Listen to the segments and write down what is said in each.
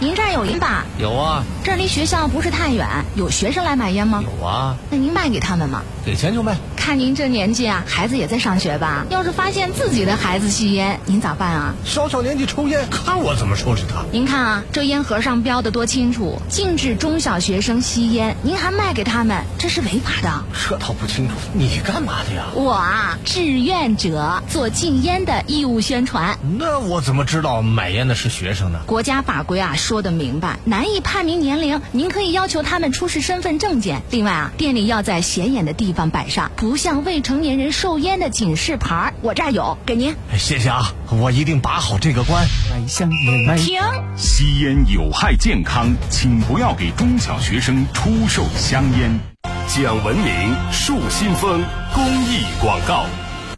您这儿有烟吧？ 有啊。 这儿离学校不是太远，有学生来买烟吗？ 有啊。 那您卖给他们吗？ 给钱就卖。 看您这年纪啊，孩子也在上学吧？要是发现自己的孩子吸烟，您咋办啊？ 小年纪抽烟，看我怎么收拾他。 您看啊，这烟盒上标的多清楚，禁止中小学生吸烟，您还卖给他们，这是违法的。 这倒不清楚，你干嘛的呀？ 我啊，志愿者，做禁烟的义务宣传。 那我怎么知道买烟的是学生呢？ 国家法规啊说得明白，难以判明年龄，您可以要求他们出示身份证件。另外啊，店里要在显眼的地方摆上不向未成年人售烟的警示牌，我这儿有，给您。 谢谢啊，我一定把好这个关。 停！ 吸烟有害健康，请不要给中小学生出售香烟。讲文明树新风公益广告。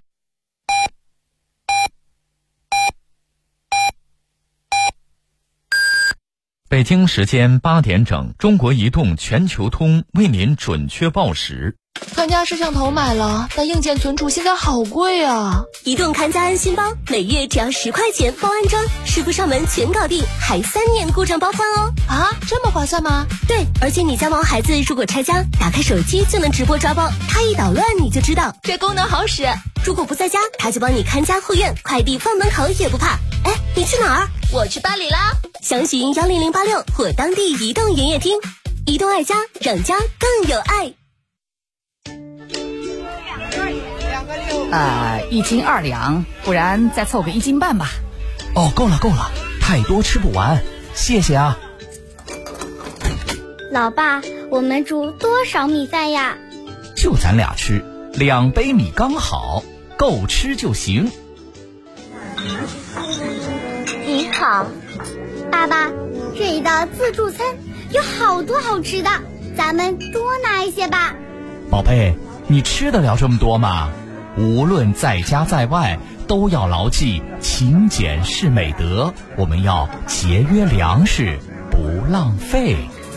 北京时间8点整，中国移动全球通为您准确报时。 看家摄像头买了，但硬件存储现在好贵啊！ 移动看家安心包，每月只要10块钱包安装，师傅上门全搞定，还3年故障包换哦！ 啊，这么划算吗？ 对，而且你家毛孩子如果拆家，打开手机就能直播抓包，他一捣乱你就知道， 这功能好使。 如果不在家，他就帮你看家护院，快递放门口也不怕。哎，你去哪儿？ 我去巴黎啦！ 详询10086或当地移动营业厅。移动爱家，让家更有爱。 1斤2两，不然再凑个1斤半吧。 哦，够了，太多吃不完，谢谢啊。 老爸，我们煮多少米饭呀？ 就咱俩吃，2杯米刚好，够吃就行。 你好，爸爸，这一道自助餐有好多好吃的，咱们多拿一些吧。 宝贝，你吃得了这么多吗？无论在家在外，都要牢记勤俭是美德，我们要节约粮食，不浪费。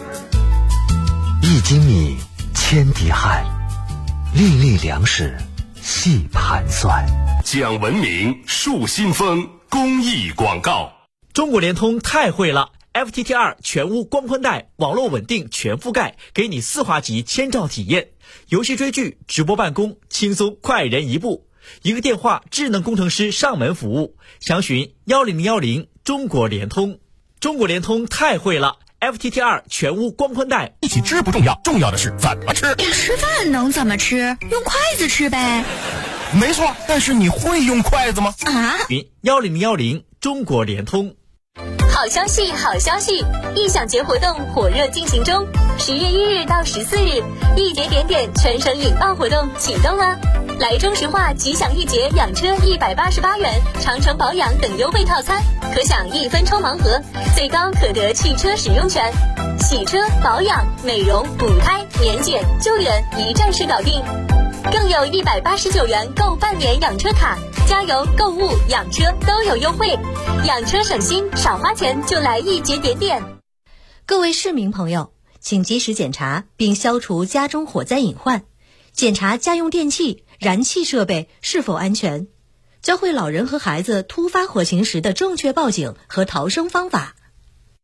1斤米千滴汗，粒粒粮食细盘算。 讲文明树新风公益广告。 中国联通太会了， FTTR 全屋光宽带，网络稳定全覆盖，给你4华级千兆体验，游戏追剧，直播办公，轻松快人一步，一个电话，智能工程师上门服务，详询10010中国联通。中国联通太会了， FTTR 全屋光宽带。 一起吃不重要，重要的是怎么吃。 吃饭能怎么吃？用筷子吃呗。 没错，但是你会用筷子吗？ 啊 ！10010中国联通。 好消息，好消息！异想节活动火热进行中，10月1日到14日，一节点点全省引爆活动启动啦！来中石化吉祥一节养车188元，长城保养等优惠套餐，可享1分抽盲盒，最高可得汽车使用权，洗车、保养、美容、补胎、年检、救援一站式搞定。更有189元购半年养车卡，加油、购物、养车都有优惠，养车省心，少花钱就来一节点点。 各位市民朋友，请及时检查并消除家中火灾隐患，检查家用电器、燃气设备是否安全，教会老人和孩子突发火情时的正确报警和逃生方法，